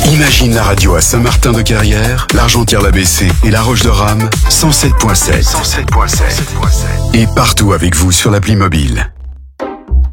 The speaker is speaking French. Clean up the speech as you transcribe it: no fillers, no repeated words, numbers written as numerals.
Imagine la radio à Saint-Martin-de-Carrière, l'Argentière-l'ABC et La Roche-de-Rame, 107.7. Et partout avec vous sur l'appli mobile.